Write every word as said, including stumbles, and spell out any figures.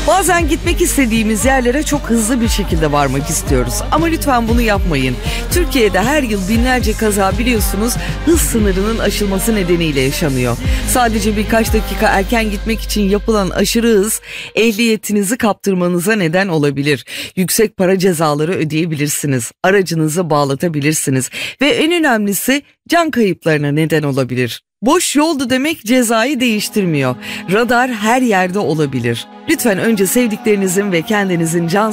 Bazen gitmek istediğimiz yerlere çok hızlı bir şekilde varmak istiyoruz. Ama lütfen bunu yapmayın. Türkiye'de her yıl binlerce kaza biliyorsunuz hız sınırının aşılması nedeniyle yaşanıyor. Sadece birkaç dakika erken gitmek için yapılan aşırı hız ehliyetinizi kaptırmanıza neden olabilir. Yüksek para cezaları ödeyebilirsiniz. Aracınızı bağlatabilirsiniz. Ve en önemlisi can kayıplarına neden olabilir. Boş yoldu demek cezayı değiştirmiyor. Radar her yerde olabilir. Lütfen önce sevdiklerinizin ve kendinizin can